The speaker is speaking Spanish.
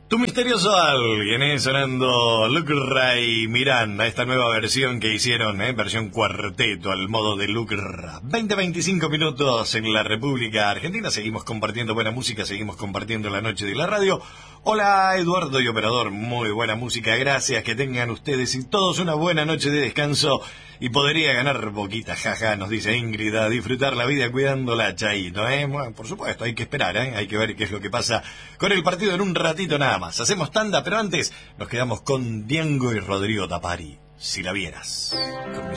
Tu misterioso alguien, sonando Luke Ray Miranda, esta nueva versión que hicieron, versión cuarteto al modo de Luke Ray. 20-25 minutos en la República Argentina, seguimos compartiendo buena música, seguimos compartiendo la noche de la radio. Hola Eduardo y Operador, muy buena música, gracias, que tengan ustedes y todos una buena noche de descanso y podría ganar boquita, jaja, nos dice Ingrid, a disfrutar la vida cuidándola, chaito, Bueno, por supuesto, hay que esperar, hay que ver qué es lo que pasa con el partido en un ratito nada más. Hacemos tanda, pero antes nos quedamos con Diango y Rodrigo Tapari, si la vieras. Con